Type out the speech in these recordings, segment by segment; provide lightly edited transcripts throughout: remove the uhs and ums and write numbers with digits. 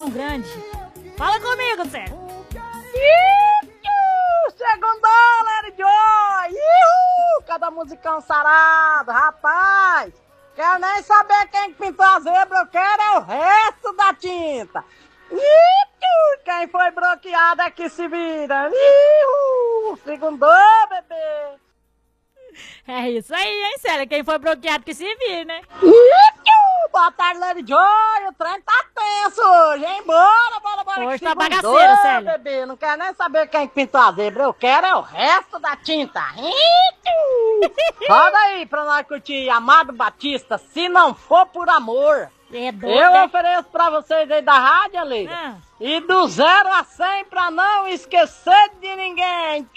tão grande. Fala comigo, Célia. Segundou, Larry Joy! Cada musicão sarado, rapaz! Quero nem saber quem pintou a zebra, eu quero é o resto da tinta! Quem foi bloqueado é que se vira! Segundou, bebê! É isso aí, hein, Célia? Quem foi bloqueado que se vira, né? Boa tarde, Larry Joy! O trem tá tenso hoje, hein? Bora! Hoje tá bagaceiro, Célia. Bebê, não quero nem saber quem pintou a zebra, eu quero é o resto da tinta. Roda aí pra nós curtir Amado Batista, Se Não For Por Amor. É doido, Eu ofereço pra vocês aí da rádio, Leila. E do 0 a 100 pra não esquecer de ninguém.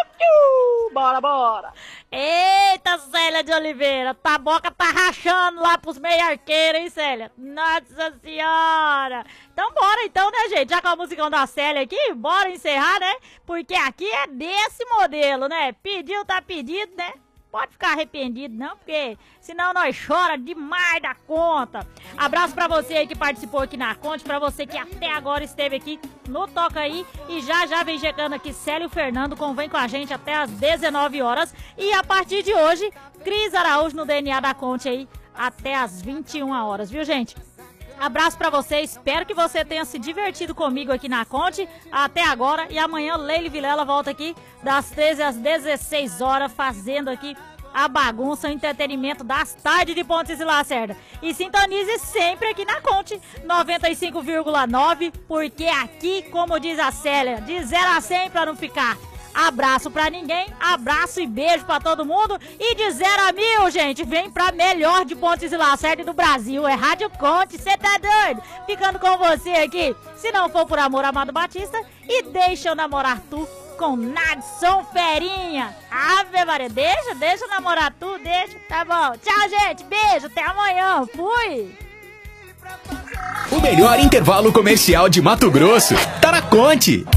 Bora! Eita, Célia de Oliveira, a boca tá rachando lá pros meio-arqueiros, hein, Célia? Nossa Senhora! Então bora então, né, gente? Já com a musicão da Célia aqui, bora encerrar, né? Porque aqui é desse modelo, né? Pediu, tá pedido, né? Pode ficar arrependido não, porque senão nós chora demais da conta. Abraço pra você aí que participou aqui na Conte, pra você que até agora esteve aqui no Toca Aí. E já vem chegando aqui Célio Fernando, convém com a gente até às 19 horas. E a partir de hoje, Cris Araújo no DNA da Conte aí até às 21 horas, viu, gente? Abraço pra você, espero que você tenha se divertido comigo aqui na Conte até agora. E amanhã Leila Vilela volta aqui das 13 às 16 horas fazendo aqui a bagunça, o entretenimento das tardes de Pontes e Lacerda. E sintonize sempre aqui na Conte 95,9, porque aqui, como diz a Célia, de 0 a 100 pra não ficar abraço pra ninguém, abraço e beijo pra todo mundo. E de 0 a 1000, gente, vem pra melhor de Pontes e Lacerda do Brasil. É Rádio Conte, cê tá doido? Ficando com você aqui, Se Não For Por Amor, Amado Batista. E Deixa Eu Namorar Tu, com Nadson Ferinha. Ave Maria, deixa eu namorar tu, deixa. Tá bom, tchau, gente, beijo, até amanhã, fui. O melhor intervalo comercial de Mato Grosso tá na Conte.